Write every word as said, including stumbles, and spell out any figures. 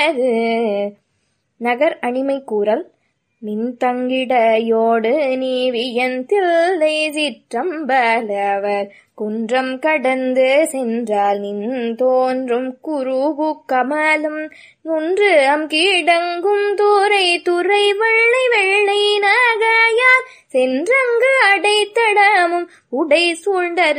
நகர் அணிமை கூறல். மின்தங்கிடையோடு நீவியந்தில்லை சிற்றம்பலவர் குன்றம் கடந்து சென்றால் நின் தோன்றும் குருபு கமலம் நுன்று அம் கீடங்கும் தூரை துறை வெள்ளை வெள்ளை நகையால் சென்றங்கு அடைத்தடமும் உடை சூழ்ந்த